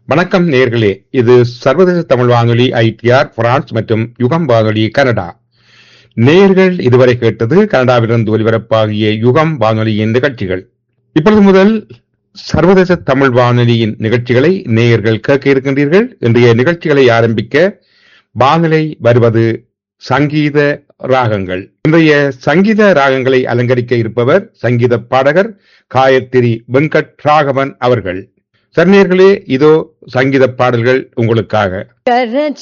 வணக்கம் நேயர்களே, இது சர்வதேச தமிழ் வானொலி ஐடிஆர் பிரான்ஸ் மற்றும் யுகம் வானொலி கனடா. நேயர்கள் இதுவரை கேட்டது கனடாவிலிருந்து ஒலிபரப்பாகிய யுகம் வானொலியின் நிகழ்ச்சிகள். இப்பொழுது முதல் சர்வதேச தமிழ் வானொலியின் நிகழ்ச்சிகளை நேயர்கள் கேட்க இருக்கின்றீர்கள். இன்றைய நிகழ்ச்சிகளை ஆரம்பிக்க வானொலி வருவது சங்கீத ராகங்கள். இன்றைய சங்கீத ராகங்களை அலங்கரிக்க இருப்பவர் சங்கீத பாடகர் காயத்ரி வெங்கட் ராகவன் அவர்கள். சர்ணியர்களே, இதோ சங்கீத பாடல்கள் உங்களுக்காக.